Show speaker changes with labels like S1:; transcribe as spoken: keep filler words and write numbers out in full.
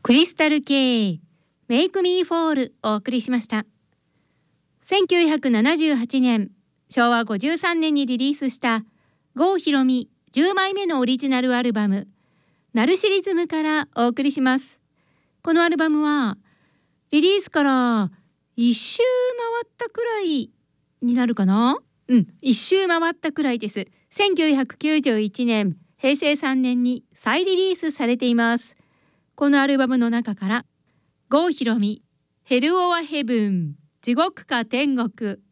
S1: クリスタル K Make Me Fall をお送りしました。せんきゅうひゃくななじゅうはちねん、しょうわごじゅうさんねんにリリースした郷ひろみじゅうまいめのオリジナルアルバムナルシリズムからお送りします。このアルバムはリリースから一周回ったくらいになるかな。うん一周回ったくらいです。せんきゅうひゃくきゅうじゅういちねんへいせいさんねんに再リリースされています。このアルバムの中から郷ひろみヘルオアヘブン地獄か天国